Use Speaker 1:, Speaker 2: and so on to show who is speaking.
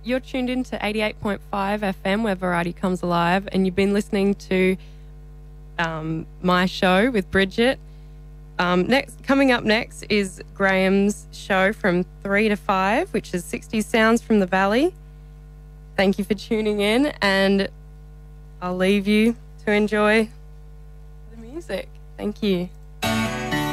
Speaker 1: you're tuned in to 88.5 FM where variety comes alive, and you've been listening to my show with Bridget. Coming up next is Graham's show from 3 to 5, which is 60 Sounds from the Valley. Thank you for tuning in, and I'll leave you to enjoy the music. Thank you.